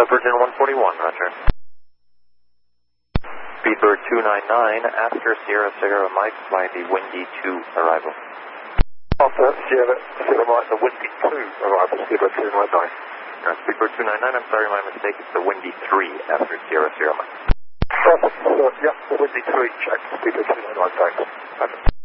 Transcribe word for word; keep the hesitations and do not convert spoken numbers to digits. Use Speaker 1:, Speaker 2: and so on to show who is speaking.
Speaker 1: Uh, Virgin one forty-one, roger. Speedbird two nine nine, after Sierra Sierra Mike, fly the Windy two arrival.
Speaker 2: After Sierra Sierra Mike, the Windy two arrival, Speedbird two nine nine.
Speaker 1: Uh, Speedbird two nine nine, I'm sorry, my mistake, it's the Windy three after Sierra Sierra Mike.
Speaker 2: Perfect, uh, yeah, the Windy three, check, Speedbird two nine nine, thanks.